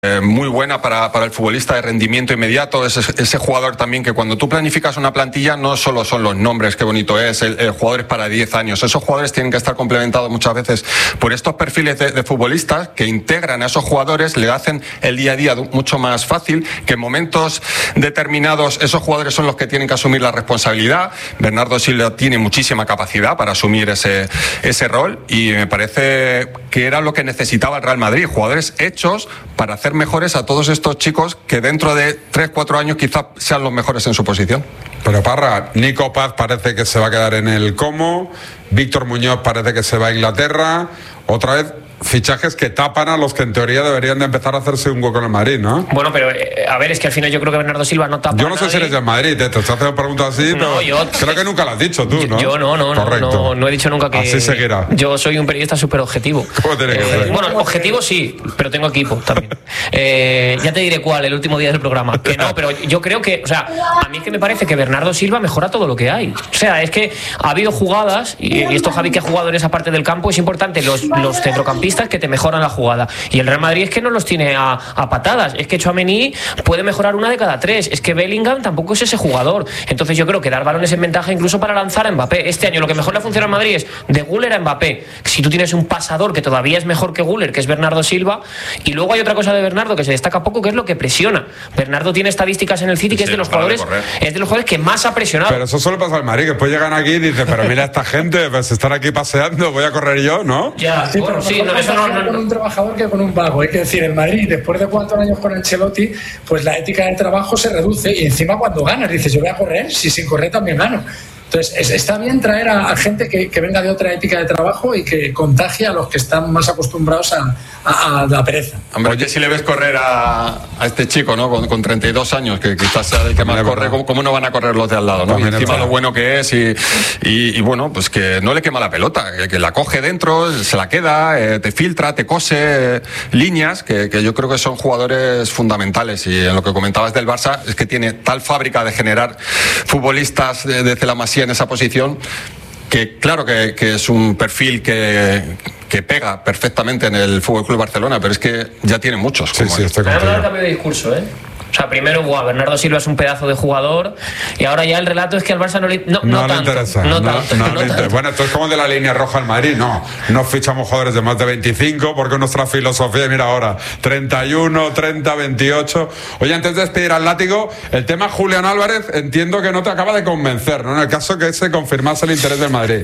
muy buena para el futbolista de rendimiento inmediato, ese jugador también que cuando tú planificas una plantilla no solo son los nombres, qué bonito es, el jugador es para 10 años, esos jugadores tienen que estar complementados muchas veces por estos perfiles de futbolistas que integran a esos jugadores, le hacen el día a día mucho más fácil, que en momentos determinados esos jugadores son los que tienen que asumir la responsabilidad. Bernardo Silva tiene muchísima capacidad para asumir ese rol y me parece que era lo que necesitaba el Real Madrid, jugadores hechos para hacer mejores a todos estos chicos que dentro de 3-4 años quizás sean los mejores en su posición. Pero Parra, Nico Paz parece que se va a quedar en el Como, Víctor Muñoz parece que se va a Inglaterra, otra vez fichajes que tapan a los que en teoría deberían de empezar a hacerse un hueco en el Madrid, ¿no? Bueno, pero a ver, es que al final yo creo que Bernardo Silva no tapa. Yo no sé si eres del Madrid, te estoy haciendo preguntas así, no, pero creo que nunca lo has dicho tú, ¿no? Yo no he dicho nunca que... Así seguirá. Yo soy un periodista súper objetivo. ¿Cómo tiene que ser? Bueno, objetivo sí, pero tengo equipo también. Ya te diré cuál, el último día del programa. Que no, pero yo creo que, o sea, a mí es que me parece que Bernardo Silva mejora todo lo que hay. O sea, es que ha habido jugadas, y esto Javi que ha jugado en esa parte del campo, es importante, los centrocampistas que te mejoran la jugada. Y el Real Madrid es que no los tiene a patadas. Es que Tchouaméni puede mejorar una de cada 3. Es que Bellingham tampoco es ese jugador. Entonces yo creo que dar balones en ventaja incluso para lanzar a Mbappé. Este año lo que mejor le funciona al Madrid es de Güler a Mbappé. Si tú tienes un pasador que todavía es mejor que Güler, que es Bernardo Silva, y luego hay otra cosa de Bernardo que se destaca poco, que es lo que presiona. Bernardo tiene estadísticas en el City que es de los jugadores que más ha presionado. Pero eso solo pasa al Madrid, que después llegan aquí y dicen, pero mira esta gente, pues están aquí paseando, voy a correr yo, ¿no? Ya, sí, bueno, sí, no, eso no. Con un trabajador que con un vago. Hay que decir, el Madrid, después de 4 años con Ancelotti, pues la ética del trabajo se reduce y encima cuando ganas dices, yo voy a correr, si sin correr también gano. Entonces, está bien traer a gente que venga de otra ética de trabajo y que contagie a los que están más acostumbrados a la pereza. Hombre, oye, si le ves correr a este chico, ¿no? Con 32 años, que quizás sea el que más corre, ¿cómo no van a correr los de al lado, ¿no? Y encima lo bueno que es y bueno, pues que no le quema la pelota, que la coge dentro, se la queda, te filtra, te cose líneas, que yo creo que son jugadores fundamentales. Y en lo que comentabas del Barça, es que tiene tal fábrica de generar futbolistas desde la Masía en esa posición, que claro que es un perfil que pega perfectamente en el FC Barcelona, pero es que ya tiene muchos. Sí, estoy contigo. Ahora cambio de discurso, O sea, primero, Bernardo Silva es un pedazo de jugador y ahora ya el relato es que al Barça no le interesa. Bueno, esto es como de la línea roja al Madrid. No fichamos jugadores de más de 25 porque es nuestra filosofía. Mira ahora, 31, 30, 28. Oye, antes de despedir al látigo, el tema Julián Álvarez entiendo que no te acaba de convencer, ¿no? En el caso que se confirmase el interés del Madrid.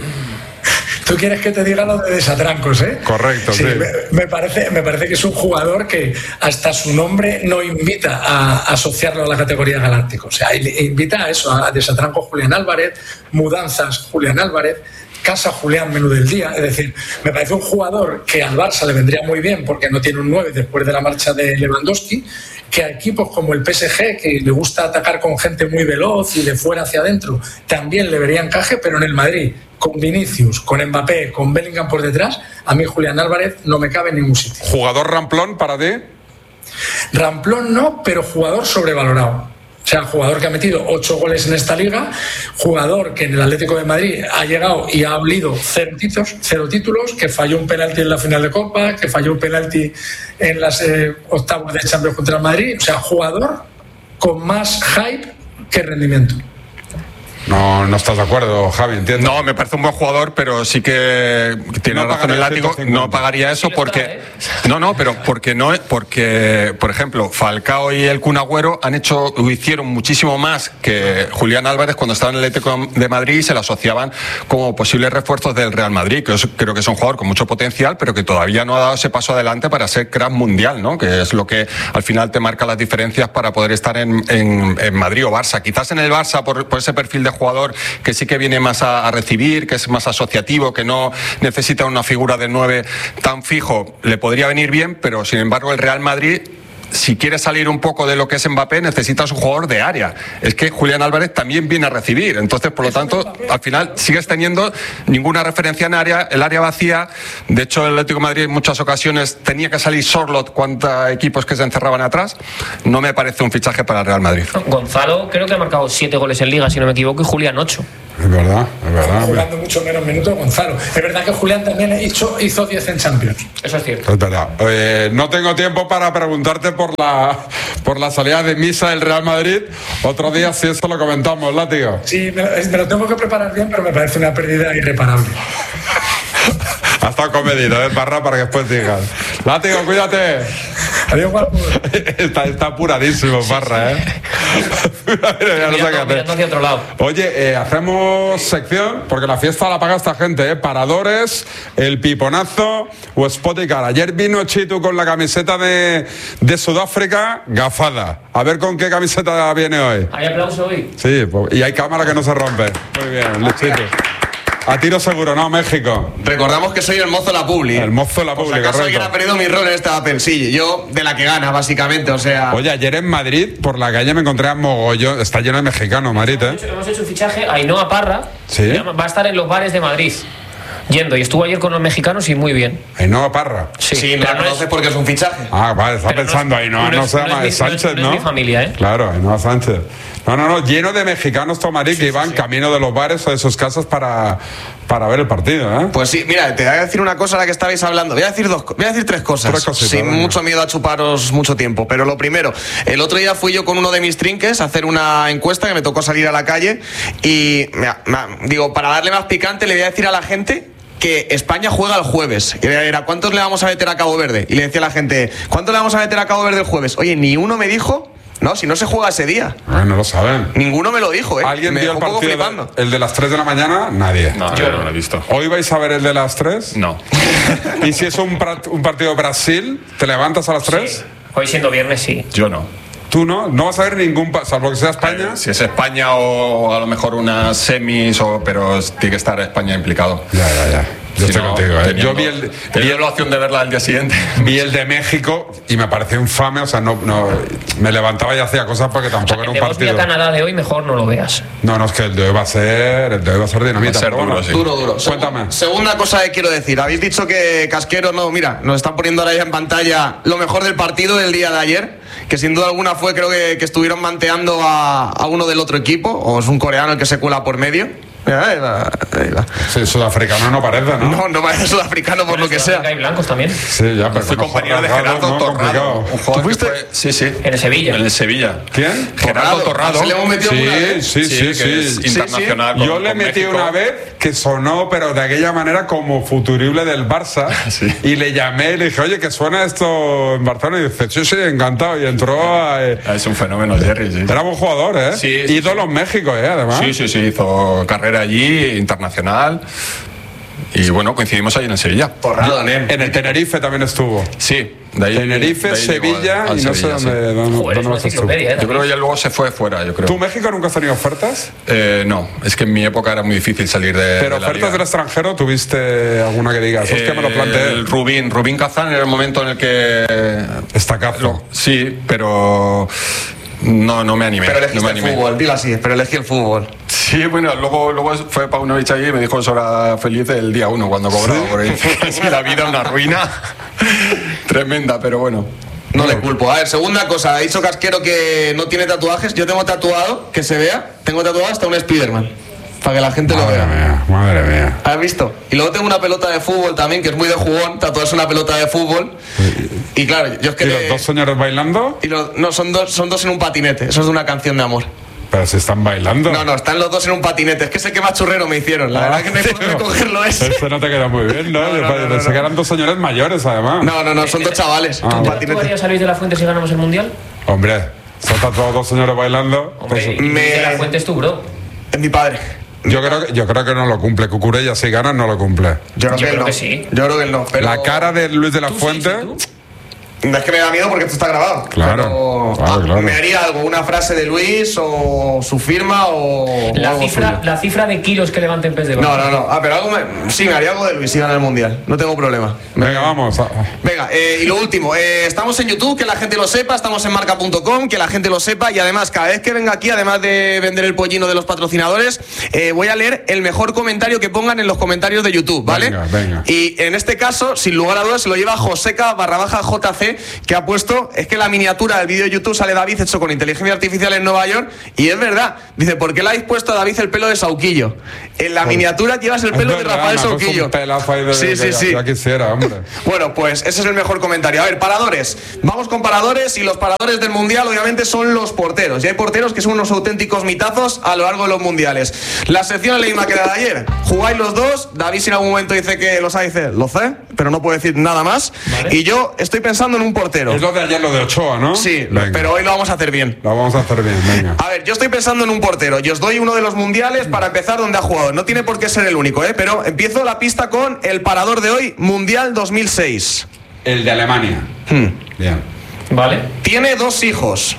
Tú quieres que te diga lo de desatrancos, ¿eh? Correcto, sí. Me parece que es un jugador que hasta su nombre no invita a asociarlo a la categoría galáctico. O sea, invita a eso, a desatrancos Julián Álvarez, mudanzas Julián Álvarez, casa Julián menú del día. Es decir, me parece un jugador que al Barça le vendría muy bien porque no tiene un 9 después de la marcha de Lewandowski, que a equipos como el PSG, que le gusta atacar con gente muy veloz y de fuera hacia adentro, también le vería encaje, pero en el Madrid, con Vinicius, con Mbappé, con Bellingham por detrás, a mí Julián Álvarez no me cabe en ningún sitio. ¿Jugador ramplón para ti? Ramplón no, pero jugador sobrevalorado. O sea, jugador que ha metido 8 goles en esta liga, jugador que en el Atlético de Madrid ha llegado y ha olido 0 títulos, que falló un penalti en la final de Copa, que falló un penalti en las octavos de Champions contra el Madrid. O sea, jugador con más hype que rendimiento. No estás de acuerdo, Javi, entiendo. No, me parece un buen jugador, pero sí que tiene razón el látigo. No pagaría eso porque... Porque, por ejemplo, Falcao y el Kun Agüero hicieron muchísimo más que Julián Álvarez cuando estaba en el Atlético de Madrid y se le asociaban como posibles refuerzos del Real Madrid, que yo creo que es un jugador con mucho potencial, pero que todavía no ha dado ese paso adelante para ser crack mundial, ¿no? Que es lo que al final te marca las diferencias para poder estar en Madrid o Barça. Quizás en el Barça, por ese perfil de jugador que sí que viene más a recibir, que es más asociativo, que no necesita una figura de 9 tan fijo, le podría venir bien, pero sin embargo el Real Madrid, si quiere salir un poco de lo que es Mbappé, necesitas un jugador de área. Es que Julián Álvarez también viene a recibir, entonces por lo tanto al final sigues teniendo ninguna referencia en área, el área vacía. De hecho el Atlético de Madrid en muchas ocasiones tenía que salir Sorloth cuántos equipos que se encerraban atrás. No me parece un fichaje para el Real Madrid. Gonzalo creo que ha marcado 7 goles en Liga, si no me equivoco, y Julián 8. Es verdad. Jugando mucho menos minutos Gonzalo. Es verdad que Julián también hizo 10 en Champions. Eso es cierto. Es verdad. No tengo tiempo para preguntarte por la salida de misa del Real Madrid. Otro día si eso lo comentamos, Látigo. Sí, me lo tengo que preparar bien, pero me parece una pérdida irreparable. Ha estado comedido, Parra, para que después digas. Látigo, cuídate. Adiós, guapo. Está apuradísimo, Parra, Mirando hacia otro lado. Oye, hacemos sección, porque la fiesta la paga esta gente, Paradores, el piponazo o Spoticar. Ayer vino Chitu con la camiseta de Sudáfrica, gafada. A ver con qué camiseta viene hoy. ¿Hay aplauso hoy? Sí, y hay cámara que no se rompe. Muy bien, Chitu. A tiro seguro, ¿no? México. Recordamos que soy el mozo de la publi. El mozo de la publi, correcto. Alguien ha perdido mi rol en esta pensillo. Yo de la que gana, básicamente, o sea... Oye, ayer en Madrid, por la calle me encontré a mogollón. Está lleno de mexicanos, Madrid, Hemos hecho un fichaje. Ainhoa Parra. ¿Sí? Va a estar en los bares de Madrid. Yendo, y estuvo ayer con los mexicanos y muy bien. Ainhoa Parra. Sí, me la conoces porque es un fichaje. Ah, vale, está pensando Ainhoa, no se llama, es Sánchez, ¿no? No es mi familia, ¿eh? Claro, Ainhoa Sánchez. No, lleno de mexicanos, Tomarí, que iban camino de los bares o de sus casas para ver el partido, ¿eh? Pues sí, mira, te voy a decir una cosa a la que estabais hablando. Voy a decir 3 cosas. 3 cositas, sin venga. mucho miedo a chuparos mucho tiempo. Pero lo primero, el otro día fui yo con uno de mis trinques a hacer una encuesta que me tocó salir a la calle. Y, digo, para darle más picante, le voy a decir a la gente que España juega el jueves. Y era, ¿cuántos le vamos a meter a Cabo Verde? Y le decía a la gente, ¿cuántos le vamos a meter a Cabo Verde el jueves? Oye, ni uno me dijo... No, si no se juega ese día. No lo saben. Ninguno me lo dijo, ¿eh? ¿Alguien me vio el partido el de las 3 de la mañana? Nadie. No, yo no lo he visto. ¿Hoy vais a ver el de las 3? No. ¿Y si es un partido de Brasil, te levantas a las 3? Sí. Hoy siendo viernes, sí. Yo no. ¿Tú no? ¿No vas a ver ningún salvo que sea España? Si es España o a lo mejor unas semis, pero tiene que estar España implicado. Ya. Yo estoy contigo, Yo tenía la opción de verla al día siguiente. Vi el de México y me pareció infame, o sea, no me levantaba y hacía cosas porque tampoco era un partido. El de Canadá de hoy mejor no lo veas. No, es que el de hoy va a ser dinamita. Va a ser duro, sí. Duro. Cuéntame. Segunda cosa que quiero decir. Habéis dicho que Casquero, mira, nos están poniendo ahora ya en pantalla lo mejor del partido del día de ayer, que sin duda alguna fue, creo que estuvieron manteando a uno del otro equipo, o es un coreano el que se cuela por medio. Ahí va. Sí, sudafricano no parece, ¿no? No parece sudafricano por lo que sea. Hay blancos también. Sí, ya, pero fui compañero de Gerardo Torrado. ¿Tú fuiste? Sí. En el Sevilla. En el Sevilla. ¿Quién? Gerardo Torrado. ¿Se le hemos metido alguna vez? Sí. Internacional. Yo le metí una vez que sonó, pero de aquella manera como futurible del Barça. Sí. Y le llamé y le dije, oye, que suena esto en Barcelona. Y dice, sí, encantado. Y entró Es un fenómeno, Jerry, sí. Era buen jugador, ¿eh? Sí, ídolo en México, además. Sí, hizo carrera allí, internacional. Y bueno, coincidimos ahí en el Sevilla. Torrado, En el Tenerife también estuvo. Sí, de ahí. Tenerife, de ahí Sevilla al y no sé Sevilla, dónde Joder, es una más estuvo. enciclopedia, Yo creo que ya luego se fue fuera, yo creo. ¿Tú, México, nunca has tenido ofertas? No, es que en mi época era muy difícil salir de. Pero de la ofertas liga. del extranjero, ¿tuviste alguna que digas? Hostia, me lo planteé. El Rubín Kazán era el momento en el que. Estacazo. Sí, pero. No me animé. Pero elegiste no me el animé. fútbol, dilo así, pero elegí el fútbol. Sí, bueno, luego fue Paunovic allí y me dijo eso era feliz el día 1 cuando cobraba. Porque casi la vida una ruina tremenda, pero bueno. No le culpo. A ver, segunda cosa, ha dicho Casquero que no tiene tatuajes. Yo tengo tatuado, que se vea, tengo tatuado hasta un Spiderman. Para que la gente lo vea. Madre mía. ¿Has visto? Y luego tengo una pelota de fútbol también, que es muy de jugón, tatuarse una pelota de fútbol. Y claro, yo es que... ¿Y los dos señores bailando? No, son dos en un patinete. Eso es de una canción de amor. Pero si están bailando. No, están los dos en un patinete. Es que sé que más churrero me hicieron. La verdad que me pude cogerlo ese. Eso no te queda muy bien, ¿no? Pensé que eran dos señores mayores, además. No, son dos chavales. Ah, un ¿Tú patinete. harías a Luis de la Fuente si ganamos el Mundial? Hombre, se han tatuado dos señores bailando. Hombre, Pues, Luis de la Fuente es tu bro. Es mi padre. yo creo que no lo cumple. Cucurella, si gana, no lo cumple. Yo creo creo no. que sí. Yo creo que él no. Pero... La cara de Luis de la Fuente. Sí, ¿tú? Es que me da miedo porque esto está grabado. Claro, Pero, claro. me haría algo, una frase de Luis o su firma o algo suyo. La cifra de kilos que levante en vez de No. Pero algo sí, me haría algo de Luis si gana el Mundial. No tengo problema. Venga, vamos. Venga, y lo último, estamos en YouTube, que la gente lo sepa, estamos en marca.com, que la gente lo sepa, y además, cada vez que venga aquí, además de vender el pollino de los patrocinadores, voy a leer el mejor comentario que pongan en los comentarios de YouTube, ¿vale? Venga. Y en este caso, sin lugar a dudas, se lo lleva Joseca _JC fíjate que ha puesto, es que la miniatura del vídeo de YouTube sale David hecho con inteligencia artificial en Nueva York, y es verdad. Dice, ¿por qué le habéis puesto a David el pelo de Sauquillo? En la miniatura llevas el pelo de Rafael Sauquillo. Un pelazo ahí de sí. Ya quisiera, hombre. Bueno, pues ese es el mejor comentario. A ver, paradores. Vamos con paradores, y los paradores del Mundial obviamente son los porteros. Y hay porteros que son unos auténticos mitazos a lo largo de los mundiales. La sección es la misma que la de ayer. Jugáis los dos. David si en algún momento dice que lo sabe, dice, lo sé, pero no puedo decir nada más. Vale. Y yo estoy pensando en un portero. Es lo de ayer, lo de Ochoa, ¿no? Sí, venga. Pero hoy lo vamos a hacer bien. Lo vamos a hacer bien, venga. A ver, yo estoy pensando en un portero. Yo os doy uno de los mundiales para empezar donde ha jugado. No tiene por qué ser el único, pero empiezo la pista con el parador de hoy, Mundial 2006. El de Alemania. Bien. Vale. Tiene 2 hijos.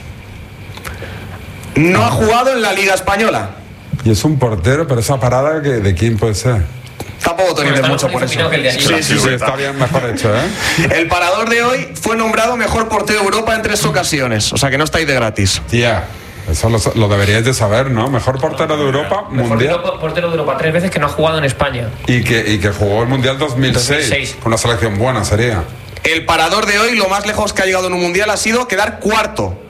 No ha jugado en la Liga Española. Y es un portero, pero esa parada, ¿de quién puede ser? Tampoco te dices mucho por eso. Sí, está bien, mejor hecho, El parador de hoy fue nombrado mejor portero de Europa en 3 ocasiones. O sea que no estáis de gratis. Tía, eso lo deberíais de saber, ¿no? Mejor portero de Europa, mundial. Mejor portero de Europa 3 veces que no ha jugado en España. Y que jugó el Mundial 2006. Con una selección buena sería. El parador de hoy, lo más lejos que ha llegado en un mundial ha sido quedar cuarto.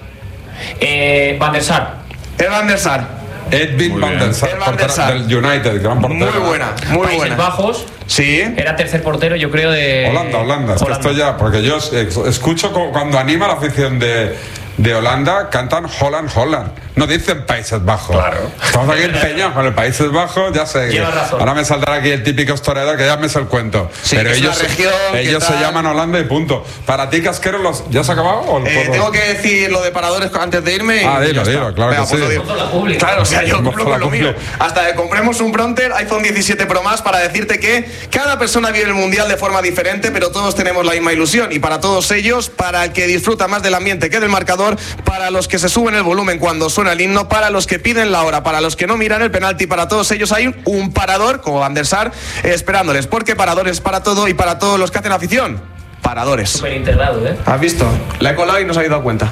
Van der Sar. Van der Sar. Edwin Van der Sar, del United, gran portero. Muy buena, muy Países buena. Bajos. Sí. Era tercer portero, yo creo, de... Holanda. Es que esto ya, porque yo escucho cuando anima la afición de Holanda, cantan Holland. No dicen Países Bajos. Claro. Estamos aquí empeñados con el Países Bajos, ya sé. Lleva razón. Ahora me saldrá aquí el típico historiador que ya me sé el cuento. Sí, pero ellos se llaman Holanda y punto. Para ti, Casquero, ¿ya se ha acabado? ¿O tengo que decir lo de paradores antes de irme. Dilo, claro. Venga, que sí. Pues claro, o sea, yo cumplo con lo mío. Hasta que compremos un Bronter iPhone 17 Pro Max para decirte que cada persona vive el Mundial de forma diferente, pero todos tenemos la misma ilusión. Y para todos ellos, para el que disfruta más del ambiente que del marcador, para los que se suben el volumen cuando suena el himno, para los que piden la hora, para los que no miran el penalti, para todos ellos hay un parador, como Van der Sar, esperándoles, porque paradores para todo y para todos los que hacen afición. Paradores. Súper integrado, ¿Has visto? La he colado y no se habéis dado cuenta.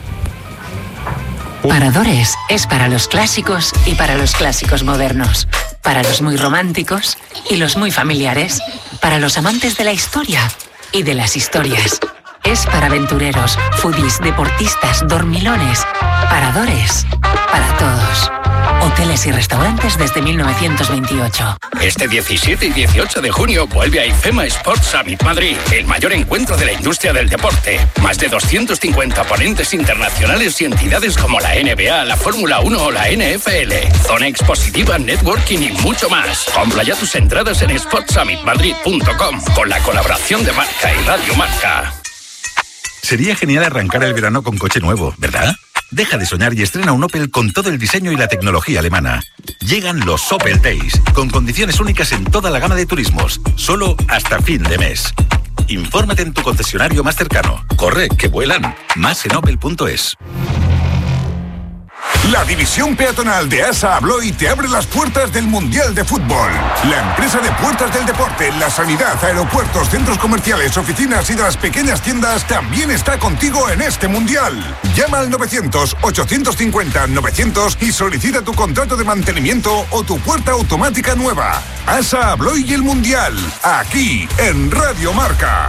Paradores es para los clásicos y para los clásicos modernos, para los muy románticos y los muy familiares, para los amantes de la historia y de las historias. Es para aventureros, foodies, deportistas, dormilones. Paradores para todos. Hoteles y restaurantes desde 1928. Este 17 y 18 de junio vuelve a IFEMA Sports Summit Madrid, el mayor encuentro de la industria del deporte. Más de 250 ponentes internacionales y entidades como la NBA, la Fórmula 1 o la NFL. Zona expositiva, networking y mucho más. Compra ya tus entradas en sportsummitmadrid.com con la colaboración de Marca y Radio Marca. Sería genial arrancar el verano con coche nuevo, ¿verdad? Deja de soñar y estrena un Opel con todo el diseño y la tecnología alemana. Llegan los Opel Days, con condiciones únicas en toda la gama de turismos, solo hasta fin de mes. Infórmate en tu concesionario más cercano. Corre, que vuelan. Más en opel.es. La división peatonal de ASA Abloy te abre las puertas del Mundial de Fútbol. La empresa de puertas del deporte, la sanidad, aeropuertos, centros comerciales, oficinas y de las pequeñas tiendas también está contigo en este Mundial. Llama al 900-850-900 y solicita tu contrato de mantenimiento o tu puerta automática nueva. ASA Abloy y el Mundial, aquí en Radio Marca.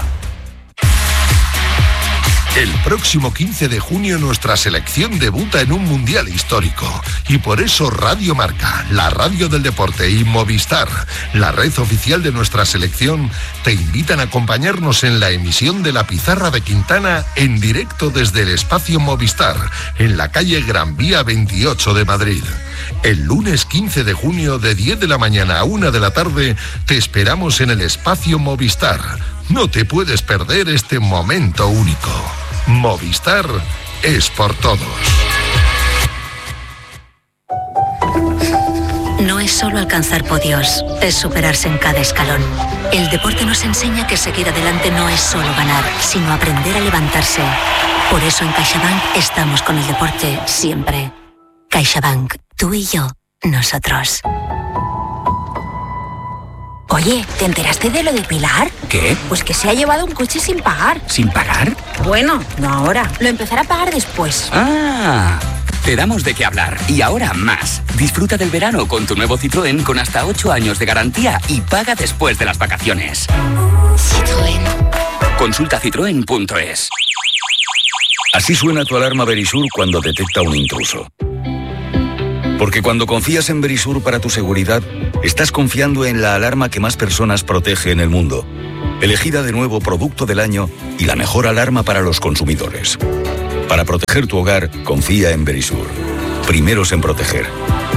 El próximo 15 de junio nuestra selección debuta en un mundial histórico y por eso Radio Marca, la radio del deporte y Movistar, la red oficial de nuestra selección, te invitan a acompañarnos en la emisión de La Pizarra de Quintana en directo desde el espacio Movistar, en la calle Gran Vía 28 de Madrid. El lunes 15 de junio de 10 de la mañana a 1 de la tarde te esperamos en el espacio Movistar. No te puedes perder este momento único. Movistar es por todos. No es solo alcanzar podios, es superarse en cada escalón. El deporte nos enseña que seguir adelante no es solo ganar, sino aprender a levantarse. Por eso en CaixaBank estamos con el deporte siempre. CaixaBank, tú y yo, nosotros. Oye, ¿te enteraste de lo de Pilar? ¿Qué? Pues que se ha llevado un coche sin pagar. ¿Sin pagar? Bueno, no ahora. Lo empezará a pagar después. ¡Ah! Te damos de qué hablar. Y ahora más. Disfruta del verano con tu nuevo Citroën con hasta 8 años de garantía y paga después de las vacaciones. Citroën. Consulta citroen.es. Así suena tu alarma Verisur cuando detecta un intruso. Porque cuando confías en Verisur para tu seguridad, estás confiando en la alarma que más personas protege en el mundo. Elegida de nuevo Producto del Año y la mejor alarma para los consumidores. Para proteger tu hogar, confía en Verisur. Primeros en proteger.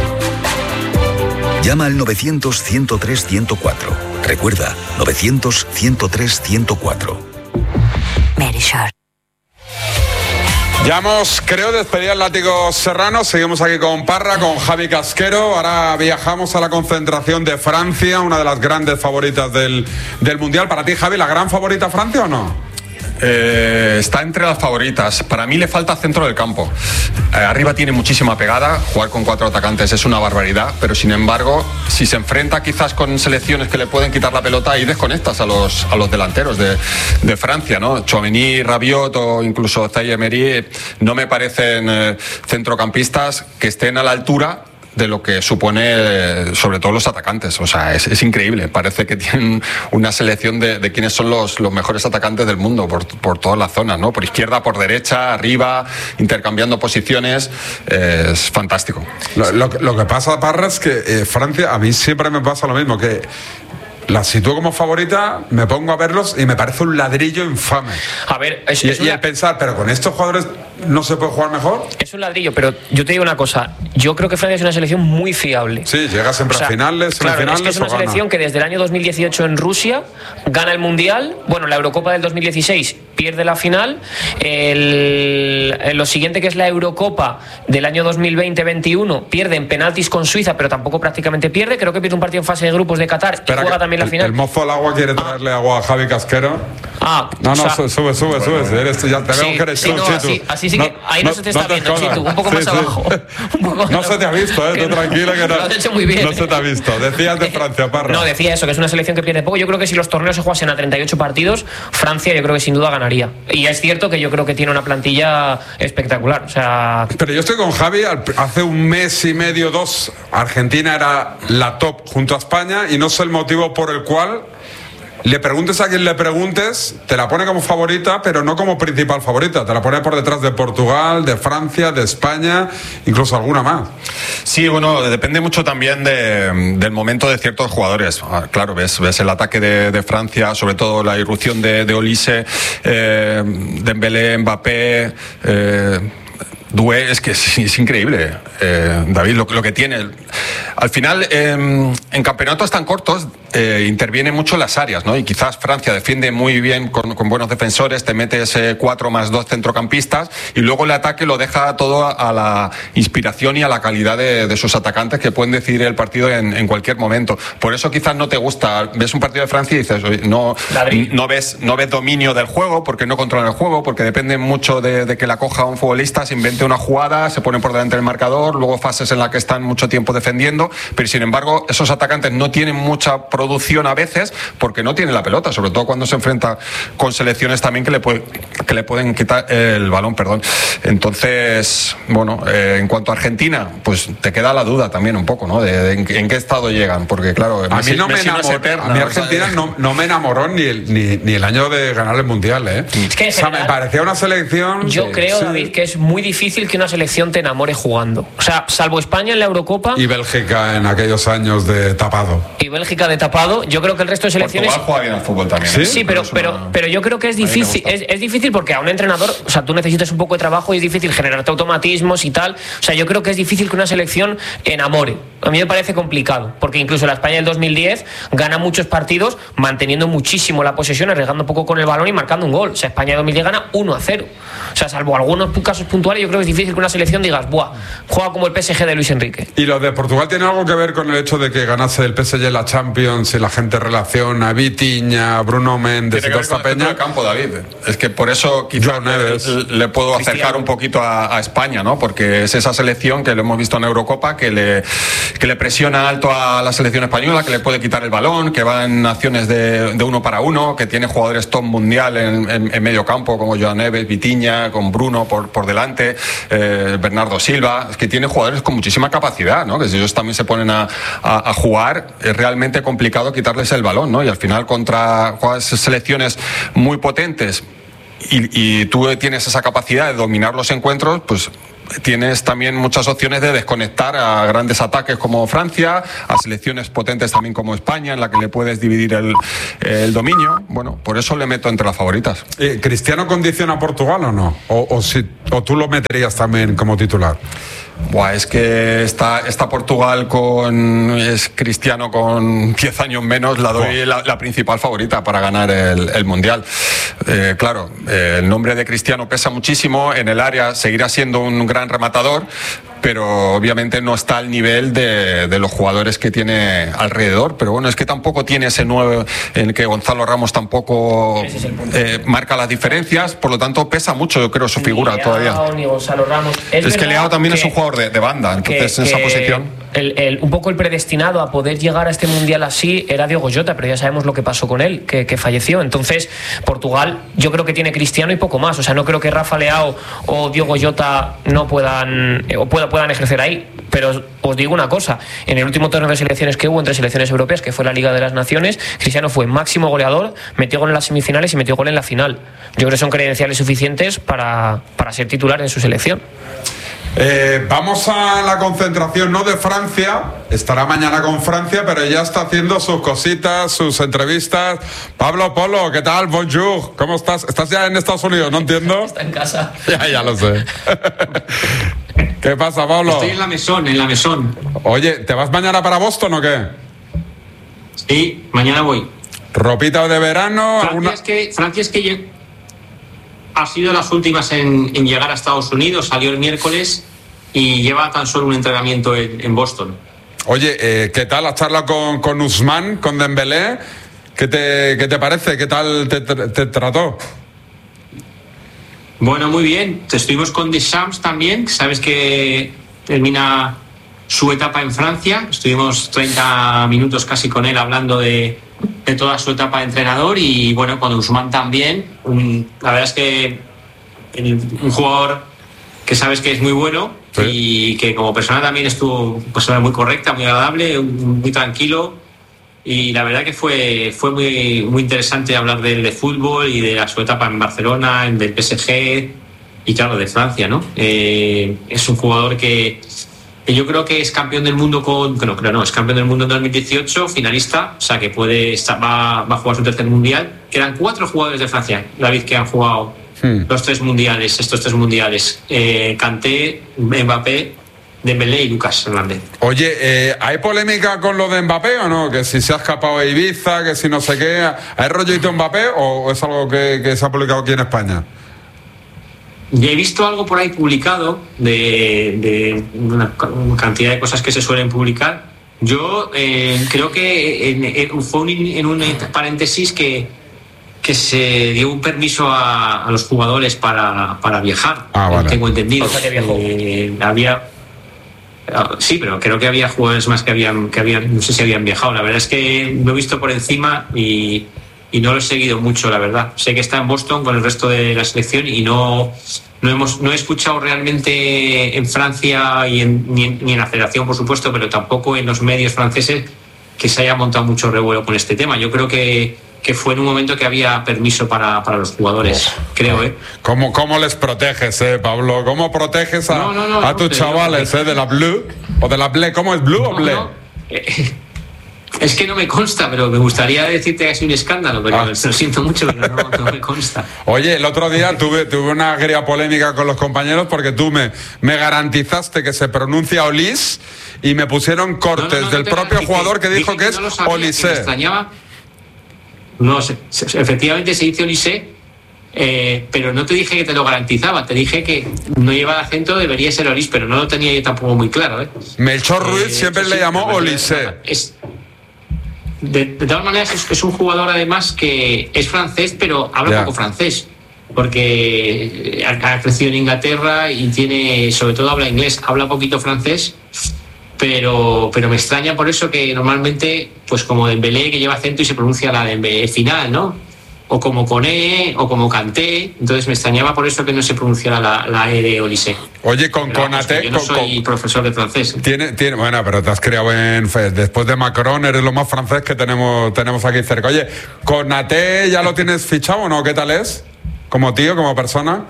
Llama al 900-103-104. Recuerda, 900-103-104. Verisur. Ya hemos, creo, despedido al Látigo Serrano. Seguimos aquí con Parra, con Javi Casquero. Ahora viajamos a la concentración de Francia, una de las grandes favoritas del Mundial. Para ti, Javi, ¿la gran favorita Francia o no? Está entre las favoritas. Para mí le falta centro del campo. Arriba tiene muchísima pegada. Jugar con 4 atacantes es una barbaridad, pero sin embargo, si se enfrenta quizás con selecciones que le pueden quitar la pelota, ahí desconectas a los delanteros de Francia, ¿no? Tchouaméni, Rabiot o incluso Zaïre Emery no me parecen centrocampistas que estén a la altura de lo que supone sobre todo los atacantes. O sea, es increíble. Parece que tienen una selección de quiénes son los mejores atacantes del mundo por todas las zonas, ¿no? Por izquierda, por derecha, arriba, intercambiando posiciones. Es fantástico. Lo que pasa, Parra, es que Francia, a mí siempre me pasa lo mismo, que la sitúo como favorita, me pongo a verlos y me parece un ladrillo infame. A ver, y el pensar, pero con estos jugadores no se puede jugar mejor. Es un ladrillo, pero yo te digo una cosa. Yo creo que Francia es una selección muy fiable. Sí, llega siempre a finales, semifinales. Claro, es que es una selección que desde el año 2018 en Rusia gana el Mundial. Bueno, la Eurocopa del 2016 pierde la final. Lo siguiente, que es la Eurocopa del año 2020-21, pierde en penaltis con Suiza, pero tampoco prácticamente pierde. Creo que pierde un partido en fase de grupos de Qatar y juega también la final. El mozo al agua quiere traerle agua a Javi Casquero. No, sube. Ya te veo que eres tú, Chitu. Así sí que ahí no se te está viendo, Chitu. Un poco más abajo. No se te ha visto, tú tranquila que no. Lo has hecho muy bien. No se te ha visto. Decías de Francia, Parra. No, decía eso, que es una selección que pierde poco. Yo creo que si los torneos se jugasen a 38 partidos, Francia yo creo que sin duda ganaría. Y es cierto que yo creo que tiene una plantilla espectacular. O sea... Pero yo estoy con Javi. Hace un mes y medio, 2, Argentina era la top junto a España y no sé el motivo por el cual le preguntes a quien le preguntes, te la pone como favorita, pero no como principal favorita. Te la pone por detrás de Portugal, de Francia, de España, incluso alguna más. Sí, bueno, depende mucho también del momento de ciertos jugadores. Claro, ves el ataque de Francia, sobre todo la irrupción de Olise, Dembélé, Mbappé, Doué, es que es increíble, David, lo que tiene. Al final, en campeonatos tan cortos, intervienen mucho las áreas, ¿no? Y quizás Francia defiende muy bien con buenos defensores, te metes 4 más 2 centrocampistas y luego el ataque lo deja todo a la inspiración y a la calidad de sus atacantes, que pueden decidir el partido en cualquier momento. Por eso quizás no te gusta, ves un partido de Francia y dices, oye, no ves dominio del juego, porque no controlan el juego, porque depende mucho de que la coja un futbolista, se invente una jugada, se ponen por delante del marcador, luego fases en las que están mucho tiempo defendiendo, pero sin embargo esos atacantes no tienen mucha producción a veces porque no tienen la pelota, sobre todo cuando se enfrenta con selecciones también que le pueden quitar el balón, perdón. Entonces, bueno, en cuanto a Argentina, pues te queda la duda también un poco, ¿no? De en qué estado llegan, porque claro, a mí Argentina no me enamoró ni el año de ganar el Mundial, ¿eh? Es que me parecía una selección. Yo creo, David, que es muy difícil que una selección te enamore jugando. O sea, salvo España en la Eurocopa y Bélgica en aquellos años de tapado. Yo creo que el resto de selecciones. Portugal juega bien al fútbol también. Sí, pero yo creo que es difícil. Es difícil porque a un entrenador, o sea, tú necesitas un poco de trabajo y es difícil generarte automatismos y tal. O sea, yo creo que es difícil que una selección enamore. A mí me parece complicado, porque incluso la España del 2010 gana muchos partidos manteniendo muchísimo la posesión, arriesgando poco con el balón y marcando un gol. O sea, España del 2010 gana 1-0. O sea, salvo algunos casos puntuales, yo creo que es difícil que una selección digas, buah, juega como el PSG de Luis Enrique. ¿Y lo de Portugal tiene algo que ver con el hecho de que ganase el PSG la Champions y la gente relaciona a Vitinha, Bruno Méndez y toda esta peña? El campo, David. Es que por eso quizás le puedo acercar un poquito a España, ¿no? Porque es esa selección que lo hemos visto en Eurocopa, que le presiona alto a la selección española, que le puede quitar el balón, que va en acciones de 1 para 1, que tiene jugadores top mundial en medio campo, como Joan Neves, Vitinha, con Bruno por delante, Bernardo Silva. Es que tiene jugadores con muchísima capacidad, ¿no? Que si ellos también se ponen a jugar, es realmente complicado quitarles el balón, ¿no? Y al final contra selecciones muy potentes y tú tienes esa capacidad de dominar los encuentros, pues tienes también muchas opciones de desconectar a grandes ataques como Francia, a selecciones potentes también como España, en la que le puedes dividir el dominio. Bueno, por eso le meto entre las favoritas. ¿Cristiano condiciona a Portugal o no? ¿O tú lo meterías también como titular? Buah, es que está Portugal es Cristiano con 10 años menos, la doy la principal favorita para ganar el Mundial. Claro, el nombre de Cristiano pesa muchísimo, en el área seguirá siendo un gran rematador, pero obviamente no está al nivel de los jugadores que tiene alrededor. Pero bueno, es que tampoco tiene ese 9 en el que Gonzalo Ramos tampoco marca las diferencias, por lo tanto pesa mucho, yo creo, su figura ni todavía. Ni Gonzalo Ramos. Es que Leao también es un jugador de banda, entonces en esa posición. Un poco el predestinado a poder llegar a este Mundial así era Diogo Jota, pero ya sabemos lo que pasó con él, que falleció. Entonces, Portugal, yo creo que tiene Cristiano y poco más. O sea, no creo que Rafa Leao o Diogo Jota no puedan ejercer ahí. Pero os digo una cosa, en el último torneo de selecciones que hubo entre selecciones europeas, que fue la Liga de las Naciones, Cristiano fue máximo goleador, metió gol en las semifinales y metió gol en la final. Yo creo que son credenciales suficientes para ser titular en su selección. Vamos a la concentración, no de Francia, estará mañana con Francia, pero ya está haciendo sus cositas, sus entrevistas. Pablo Polo, ¿qué tal? Bonjour, ¿cómo estás? ¿Estás ya en Estados Unidos? No entiendo. Está en casa. Ya lo sé. ¿Qué pasa, Pablo? Estoy en la mesón. Oye, ¿te vas mañana para Boston o qué? Sí, mañana voy. ¿Ropita de verano? Francia es que ha sido las últimas en llegar a Estados Unidos, salió el miércoles y lleva tan solo un entrenamiento en Boston. Oye, ¿qué tal? ¿Has charlado con Ousmane, con Dembélé? ¿Qué te parece? ¿Qué tal te trató? Bueno, muy bien. Estuvimos con Deschamps también, sabes que termina su etapa en Francia. Estuvimos 30 minutos casi con él hablando de toda su etapa de entrenador y bueno, con Ousmane también. La verdad es que un jugador que sabes que es muy bueno, sí, y que como persona también estuvo muy correcta, muy agradable, muy tranquilo. Y la verdad que fue muy, muy interesante hablar de fútbol y de su etapa en Barcelona, del PSG y claro, de Francia, ¿no? Es un jugador que yo creo que es campeón del mundo es campeón del mundo en 2018, finalista, o sea que va a jugar su tercer mundial. Quedan 4 jugadores de Francia, David, que han jugado estos 3 mundiales. Kanté, Mbappé, Dembélé y Lucas Hernández. Oye, ¿hay polémica con lo de Mbappé o no? Que si se ha escapado de Ibiza, que si no sé qué. ¿Hay rollito Mbappé o es algo que se ha publicado aquí en España? Ya he visto algo por ahí publicado de una cantidad de cosas que se suelen publicar. Yo creo que fue en un paréntesis que se dio un permiso a los jugadores para viajar. Vale. Tengo entendido. O sea, que viajó. Sí, pero creo que había jugadores más que habían, no sé si habían viajado. La verdad es que lo he visto por encima y no lo he seguido mucho, la verdad. Sé que está en Boston con el resto de la selección y no he escuchado realmente en Francia ni en la federación, por supuesto, pero tampoco en los medios franceses que se haya montado mucho revuelo con este tema. Yo creo que fue en un momento que había permiso para los jugadores, creo, ¿eh? ¿Cómo les proteges, Pablo? ¿Cómo proteges a tus chavales, de la Blue o de la Ble? ¿Cómo es Blue o Ble? Es que no me consta, pero me gustaría decirte que es un escándalo, pero lo siento mucho, pero no me consta. Oye, el otro día tuve una agria polémica con los compañeros porque tú me garantizaste que se pronuncia Olise y me pusieron cortes del propio jugador que dijo que es Olise. Me extrañaba. No, efectivamente se dice Olise, pero no te dije que te lo garantizaba, te dije que no lleva acento, debería ser Olise, pero no lo tenía yo tampoco muy claro. Melchor Ruiz siempre le llamó Olise. De todas maneras es un jugador además que es francés, pero habla poco francés, porque ha crecido en Inglaterra y sobre todo habla inglés, habla poquito francés. Pero me extraña por eso que normalmente, pues como Dembélé, que lleva acento y se pronuncia la Dembélé final, ¿no? O como Koné, o como Kanté. Entonces me extrañaba por eso que no se pronunciara la E de Olise. Oye, con Konaté... Yo no soy profesor de francés. Bueno, pero te has criado después de Macron, eres lo más francés que tenemos aquí cerca. Oye, ¿Konaté ya lo tienes fichado o no? ¿Qué tal es? como tío, como persona?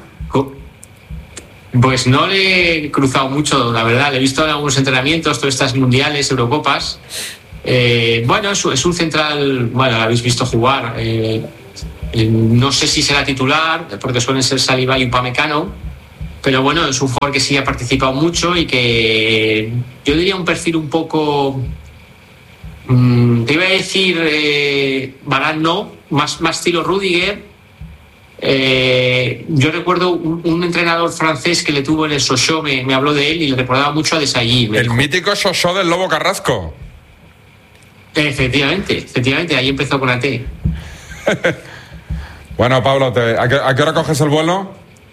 Pues no le he cruzado mucho, la verdad. Le he visto en algunos entrenamientos, todas estas mundiales, Eurocopas. Bueno, es un central, bueno, lo habéis visto jugar. No sé si será titular, porque suelen ser Saliba y Upamecano, pero bueno, es un jugador que sí ha participado mucho y que yo diría un perfil un poco, te iba a decir Varane, no, más estilo Rudiger. Yo recuerdo un entrenador francés que le tuvo en el Sochaux, me habló de él y le recordaba mucho a Desailly. El mítico Sochaux del Lobo Carrasco. Efectivamente, ahí empezó con AT. Bueno, Pablo, ¿a qué hora coges el vuelo?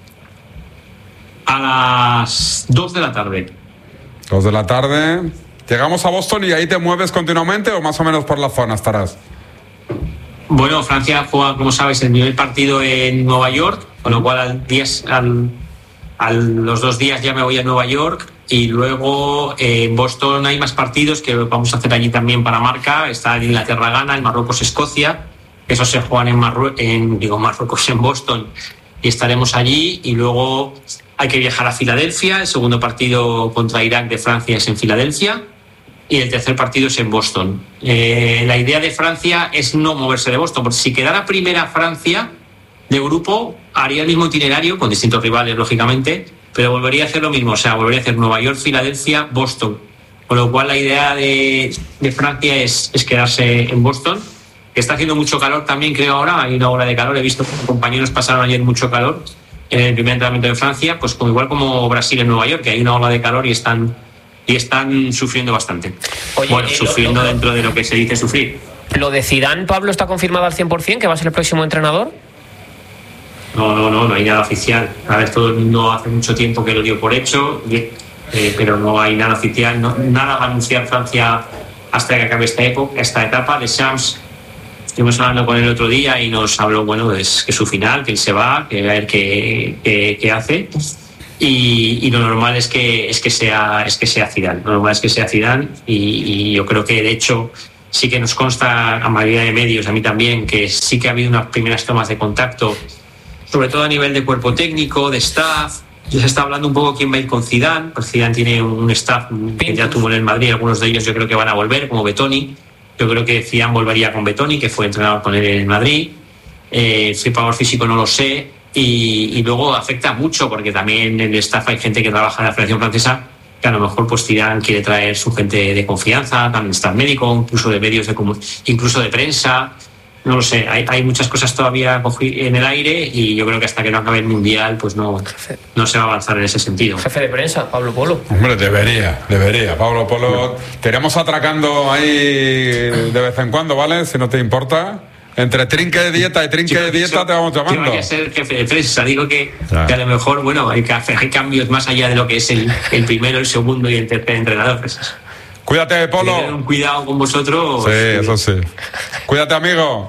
A las 2 de la tarde. 2 de la tarde. ¿Llegamos a Boston y ahí te mueves continuamente o más o menos por la zona estarás? Bueno, Francia juega, como sabes, el primer partido en Nueva York, con lo cual a los 2 días ya me voy a Nueva York y luego en Boston hay más partidos que vamos a hacer allí también para Marca. Está el Inglaterra-Ghana, el Marruecos-Escocia, esos se juegan en Boston y estaremos allí. Y luego hay que viajar a Filadelfia, el segundo partido contra Irak de Francia es en Filadelfia y el tercer partido es en Boston. La idea de Francia es no moverse de Boston, porque si quedara primera Francia de grupo, haría el mismo itinerario, con distintos rivales, lógicamente, pero volvería a hacer lo mismo, o sea, volvería a hacer Nueva York, Filadelfia, Boston. Con lo cual la idea de Francia es quedarse en Boston, que está haciendo mucho calor también, creo ahora, hay una ola de calor, he visto que compañeros pasaron ayer mucho calor en el primer entrenamiento de Francia, pues igual como Brasil en Nueva York, que hay una ola de calor y están sufriendo bastante. Oye, bueno, sufriendo dentro de lo que se dice sufrir. ¿Lo de Zidane, Pablo, está confirmado al 100% que va a ser el próximo entrenador? No hay nada oficial. A ver, todo el mundo hace mucho tiempo que lo dio por hecho, pero no hay nada oficial. Nada va a anunciar Francia hasta que acabe esta etapa. Deschamps, estuvimos hablando con él el otro día y nos habló, bueno, es que su final, que él se va, que a ver qué hace. Y lo normal es que sea Zidane. Lo normal es que sea Zidane y yo creo que de hecho sí que nos consta a mayoría de medios, a mí también, que sí que ha habido unas primeras tomas de contacto, sobre todo a nivel de cuerpo técnico, de staff. Ya se está hablando un poco quién va a ir con Zidane, pues Zidane tiene un staff que ya tuvo en el Madrid, algunos de ellos yo creo que van a volver, como Betoni. Yo creo que Zidane volvería con Betoni, que fue entrenador con él en el Madrid. El preparador físico no lo sé. Y luego afecta mucho porque también en el staff hay gente que trabaja en la Federación Francesa que a lo mejor pues Zidane quiere traer su gente de confianza, también staff médico, incluso de medios incluso de prensa. No lo sé, hay muchas cosas todavía en el aire y yo creo que hasta que no acabe el Mundial pues no se va a avanzar en ese sentido. Jefe de prensa, Pablo Polo. Hombre, debería. Pablo Polo, te iremos atracando ahí de vez en cuando, ¿vale? Si no te importa. Entre trinque de dieta y trinque de dieta te vamos llamando. Yo voy a ser jefe de prensa, digo que a lo mejor, bueno, hay cambios más allá de lo que es el primero, el segundo y el tercer entrenador. Pues, cuídate, Polo. Tener un cuidado con vosotros. Sí, eso sí. Cuídate, amigo.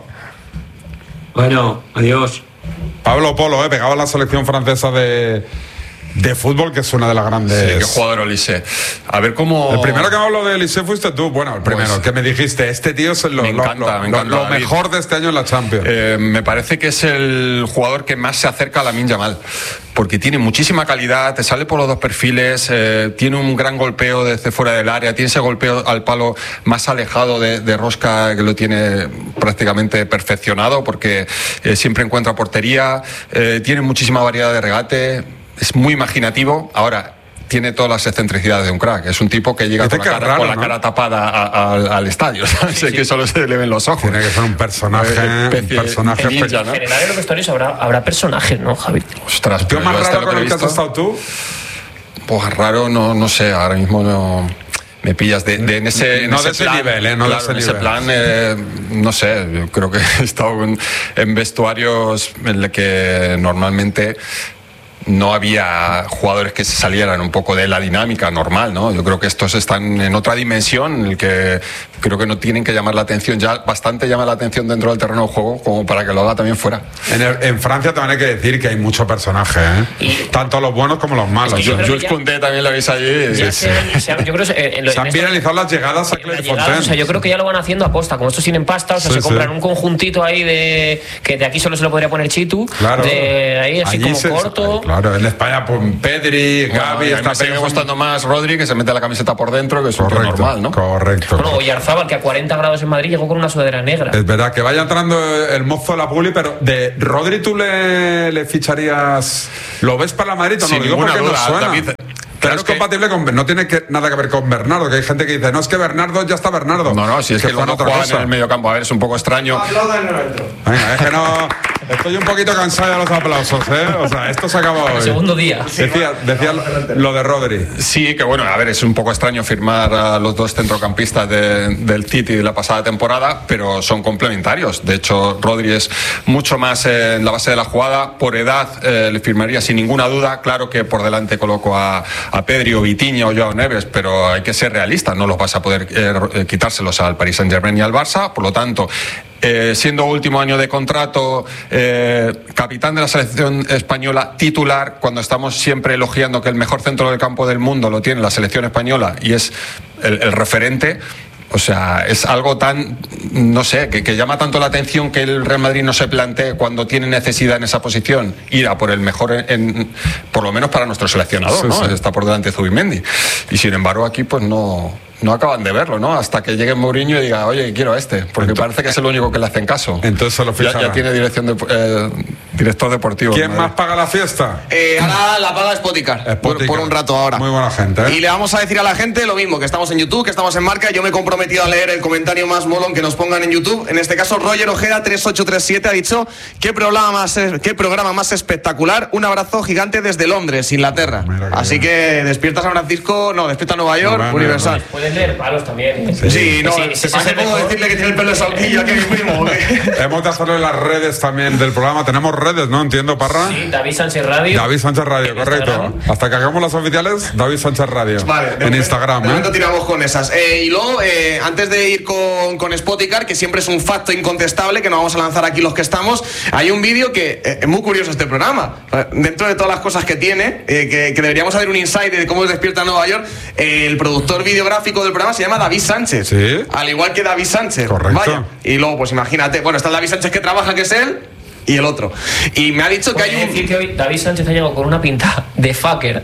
Bueno, adiós. Pablo Polo, pegaba a la selección francesa de fútbol, que es una de las grandes. Sí, qué jugador Olise. A ver cómo. El primero que me habló de Olise fuiste tú. Bueno, el primero, pues, que me dijiste, este tío es lo mejor de este año en la Champions. Me parece que es el jugador que más se acerca a Lamine Yamal, porque tiene muchísima calidad, te sale por los dos perfiles, tiene un gran golpeo desde fuera del área, tiene ese golpeo al palo más alejado de rosca, que lo tiene prácticamente perfeccionado, porque siempre encuentra portería, tiene muchísima variedad de regate. Es muy imaginativo. Ahora, tiene todas las excentricidades de un crack. Es un tipo que llega con la cara tapada al estadio, ¿sabes? Sí. Que solo se le ven los ojos. Tiene que ser un personaje ninja, ¿no? En general en los vestuarios habrá personajes, ¿no, Javi? Ostras, ¿el tío más raro con el que has estado tú? Pues raro, no sé, ahora mismo no. Me pillas en ese nivel, no claro, en ese plan, no sé, yo creo que he estado en vestuarios en los que normalmente no había jugadores que se salieran un poco de la dinámica normal, ¿no? Yo creo que estos están en otra dimensión en el que creo que no tienen que llamar la atención, ya bastante llama la atención dentro del terreno de juego como para que lo haga también fuera. En Francia también hay que decir que hay mucho personaje, tanto los buenos como los malos. Jules Koundé también lo veis allí. Se han viralizado las llegadas a Clairefontaine. O sea, yo creo que ya lo van haciendo a posta, como estos tienen pasta, o sea, se compran un conjuntito ahí de que de aquí solo se lo podría poner Chitu, claro, de ahí así como corto. Claro, en España pues Pedri, Gavi, me sigue gustando más Rodri, que se mete la camiseta por dentro, que es normal, ¿no? Correcto. Bueno, Oyarzabal, que a 40 grados en Madrid llegó con una sudadera negra. Es verdad, que vaya entrando el mozo de la publi, pero de Rodri tú le ficharías, ¿lo ves para la Madrid o no? Sin ninguna duda, no suena. David. Pero es compatible con... No tiene nada que ver con Bernardo, que hay gente que dice, no, es que Bernardo ya está Bernardo. No, si es que no juega en el medio campo. A ver, es un poco extraño. Venga, es que no... Estoy un poquito cansado de los aplausos, O sea, esto se acaba hoy. Segundo día. Decía lo de Rodri. Sí, que bueno, a ver, es un poco extraño firmar a los dos centrocampistas del City de la pasada temporada, pero son complementarios. De hecho, Rodri es mucho más en la base de la jugada. Por edad le firmaría sin ninguna duda. Claro que por delante coloco a Pedri o Vitinha o Joao Neves, pero hay que ser realistas, no los vas a poder quitárselos al Paris Saint-Germain y al Barça. Por lo tanto, siendo último año de contrato, capitán de la selección española, titular, cuando estamos siempre elogiando que el mejor centro del campo del mundo lo tiene la selección española y es el referente. O sea, es algo tan, no sé, que llama tanto la atención que el Real Madrid no se plantee cuando tiene necesidad en esa posición ir a por el mejor, por lo menos para nuestro seleccionador, ¿no? Sí. Está por delante Zubimendi. Y sin embargo aquí pues no acaban de verlo, ¿no? Hasta que llegue Mourinho y diga, oye, quiero porque parece que es el único que le hacen caso. Entonces se lo fichará. Ya tiene director deportivo. ¿Quién más paga la fiesta? Ahora la paga Spoticar. Por un rato ahora. Muy buena gente, Y le vamos a decir a la gente lo mismo, que estamos en YouTube, que estamos en Marca. Yo me he comprometido a leer el comentario más molón que nos pongan en YouTube. En este caso, Roger Ojeda 3837 ha dicho, ¿qué programa más espectacular? Un abrazo gigante desde Londres, Inglaterra. Así que despierta San Francisco, despierta Nueva York, Universal. Puedes leer palos también. Sí, no, puedo decirle que tiene el pelo de salquillo aquí a mi primo. Hemos de hacerle las redes también del programa. Tenemos redes, ¿no? Entiendo, Parra. Sí, David Sánchez Radio. David Sánchez Radio, correcto. Hasta que hagamos las oficiales, David Sánchez Radio. Vale, en Instagram. De momento tiramos con esas. Y luego, antes de ir con Spoticar, que siempre es un facto incontestable que nos vamos a lanzar aquí los que estamos, hay un vídeo que es muy curioso este programa. Dentro de todas las cosas que tiene, que deberíamos hacer un insight de cómo despierta Nueva York, el productor videográfico del programa se llama David Sánchez. Sí. Al igual que David Sánchez. Correcto. Vaya. Y luego, pues imagínate, bueno, está el David Sánchez que trabaja, que es él, y el otro. Y me ha dicho que hay un... decir que hoy David Sánchez ha llegado con una pinta de fucker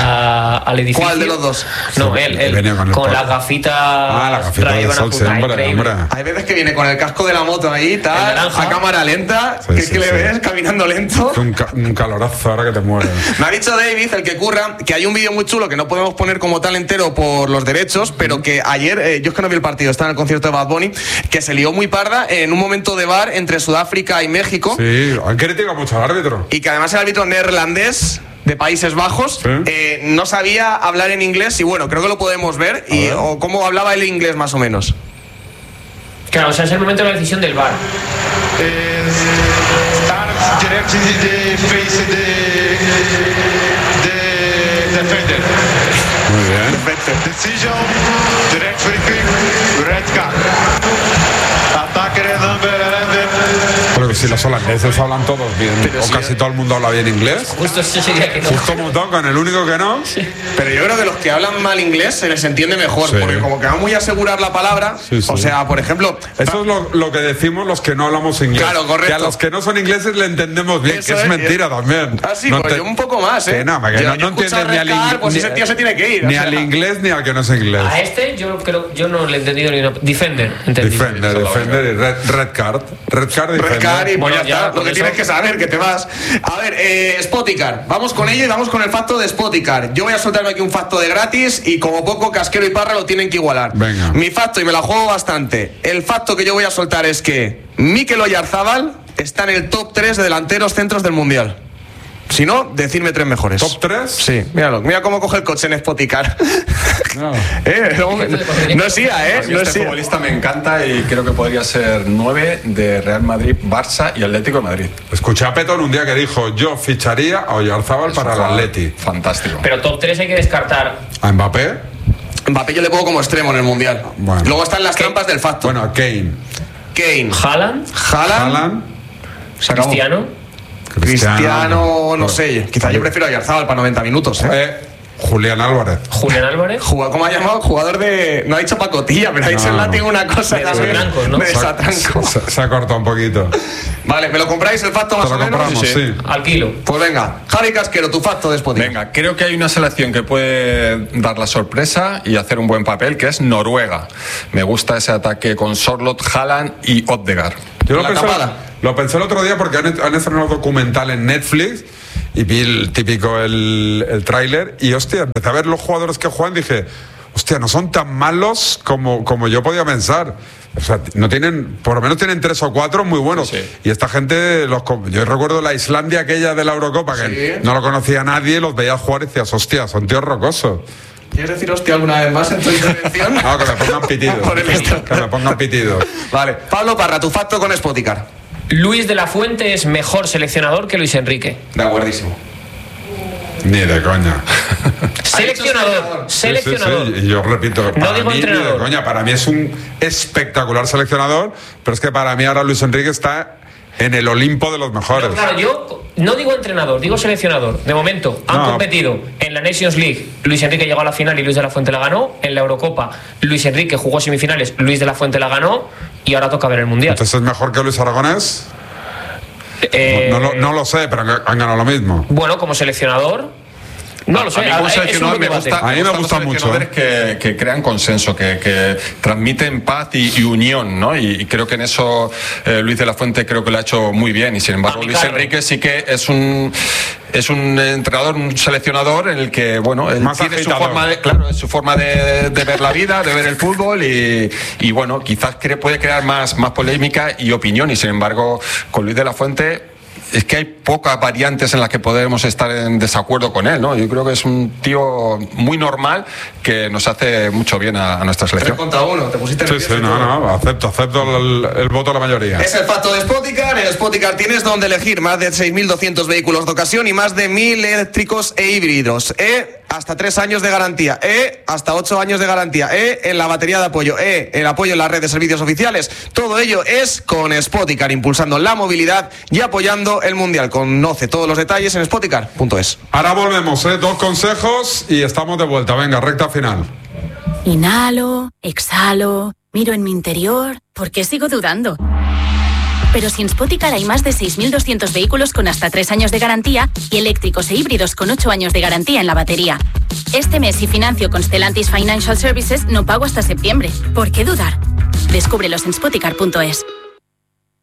al edificio. ¿Cuál de los dos? No, él con las gafitas. La gafita de sol siempre, hombre. Hay veces que viene con el casco de la moto ahí, tal, a cámara lenta, que le ves caminando lento. Un calorazo ahora que te mueres. Me ha dicho David, el que curra, que hay un vídeo muy chulo que no podemos poner como tal entero por los derechos, pero que ayer, yo es que no vi el partido, estaba en el concierto de Bad Bunny, que se lió muy parda en un momento de bar entre Sudáfrica y México. Sí. Han criticado mucho al árbitro. Y que además el árbitro neerlandés de Países Bajos no sabía hablar en inglés. Y bueno, creo que lo podemos ver. O cómo hablaba el inglés más o menos. Claro, o sea, es el momento de la decisión del VAR. Muy bien. Decision, direct free kick, red card. Ataque Pero que si los holandeses hablan todos bien, o casi todo el mundo habla bien inglés. Justo eso sería que no. Justo un montón, con el único que no. Sí. Pero yo creo que los que hablan mal inglés se les entiende mejor, porque como que va muy a asegurar la palabra. O sea, por ejemplo... Eso es lo que decimos los que no hablamos inglés. Claro, correcto. Que a los que no son ingleses le entendemos bien, eso que es mentira también. Ah, sí, pues yo un poco más, Que no entienden ni al inglés. Pues ese tío se tiene que ir. Ni al inglés ni al que no es inglés. A este yo no le he entendido ni una... Defender y red card. Red card y pues ya está. Lo que tienes que saber, que te vas. A ver, Spoticar. Vamos con ello y vamos con el facto de Spoticar. Yo voy a soltarme aquí un facto de gratis y como poco Casquero y Parra lo tienen que igualar. Venga. Mi facto, y me la juego bastante. El facto que yo voy a soltar es que Mikel Oyarzabal está en el top 3 de delanteros centros del Mundial. Si no, decidme 3 mejores. ¿Top 3? Sí, míralo. Mira cómo coge el coche en Spoticar. No. No es IA, A mí este futbolista me encanta y creo que podría ser 9 de Real Madrid, Barça y Atlético de Madrid. Escuché a Petón un día que dijo: yo ficharía a Oyarzábal para el Atleti. Fantástico. Pero top 3 hay que descartar. ¿A Mbappé? Mbappé yo le pongo como extremo en el Mundial. Bueno. Luego están las trampas del facto. Bueno, Kane. Haaland. Cristiano, no sé. Quizá yo prefiero a Oyarzábal para 90 minutos. Julián Álvarez. ¿Cómo ha llamado? Jugador de... No ha dicho pacotilla, pero ha dicho en latín una cosa. De desatrancos, ¿no? De desatranco. Se ha cortado un poquito. Vale, ¿me lo compráis el facto más o menos? Compramos, sí. Al kilo. Pues venga, Javi Casquero, tu facto de Spotify. Venga, creo que hay una selección que puede dar la sorpresa y hacer un buen papel, que es Noruega. Me gusta ese ataque con Sorloth, Haaland y Odegaard. Yo lo pensé el otro día porque han estrenado un documental en Netflix y vi el típico el tráiler y hostia, empecé a ver los jugadores que juegan y dije, hostia, no son tan malos como yo podía pensar. O sea, no tienen, por lo menos tienen 3 o 4 muy buenos. Sí. Y esta gente, yo recuerdo la Islandia aquella de la Eurocopa, que no lo conocía nadie, los veías jugar y decías, hostia, son tíos rocosos. ¿Quieres decir hostia alguna vez más en tu intervención? No, que me pongan pitido. Que me pongan pitido. Vale, Pablo Parra, tu facto con Spoticar. Luis de la Fuente es mejor seleccionador que Luis Enrique. De acuerdísimo. Ni de coña. Seleccionador. Sí. Y yo repito, no digo mí, entrenador. Ni de coña. Para mí es un espectacular seleccionador, pero es que para mí ahora Luis Enrique está en el Olimpo de los mejores. Pero claro, yo no digo entrenador, digo seleccionador. De momento, han competido en la Nations League. Luis Enrique llegó a la final y Luis de la Fuente la ganó. En la Eurocopa, Luis Enrique jugó semifinales, Luis de la Fuente la ganó. Y ahora toca ver el Mundial. ¿Entonces es mejor que Luis Aragonés? No lo sé, pero han ganado lo mismo. Bueno, como seleccionador... No lo sé, a mí me gusta mucho que crean consenso, que transmiten paz y unión, ¿no? Y creo que en eso Luis de la Fuente creo que lo ha hecho muy bien. Y sin embargo Luis Enrique sí que es un entrenador, un seleccionador en el que, bueno, él tiene su forma de ver la vida, de ver el fútbol y bueno, quizás puede crear más polémica y opinión. Y sin embargo con Luis de la Fuente es que hay pocas variantes en las que podemos estar en desacuerdo con él, ¿no? Yo creo que es un tío muy normal que nos hace mucho bien a nuestra selección. 3 contra 1, te pusiste nervioso. Sí, acepto el voto de la mayoría. Es el facto de Spoticar. En Spoticar tienes donde elegir más de 6.200 vehículos de ocasión y más de 1.000 eléctricos e híbridos. Hasta 3 años de garantía. Hasta 8 años de garantía. En la batería de apoyo. El apoyo en la red de servicios oficiales. Todo ello es con Spoticar, impulsando la movilidad y apoyando el Mundial. Conoce todos los detalles en spoticar.es. Ahora volvemos, 2 consejos y estamos de vuelta. Venga, recta final. Inhalo, exhalo, miro en mi interior. ¿Por qué sigo dudando? Pero si en Spoticar hay más de 6.200 vehículos con hasta 3 años de garantía y eléctricos e híbridos con 8 años de garantía en la batería. Este mes, si financio con Stellantis Financial Services, no pago hasta septiembre. ¿Por qué dudar? Descúbrelos en spoticar.es.